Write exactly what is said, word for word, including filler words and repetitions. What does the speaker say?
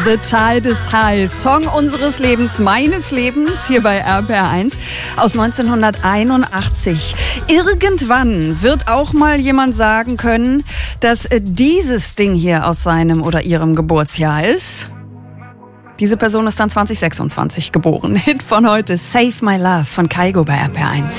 The Tide is High. Song unseres Lebens, meines Lebens, hier bei R P R eins aus neunzehnhunderteinundachtzig. Irgendwann wird auch mal jemand sagen können, dass dieses Ding hier aus seinem oder ihrem Geburtsjahr ist. Diese Person ist dann zwanzig sechsundzwanzig geboren. Hit von heute, Save My Love von Kygo bei R P R eins.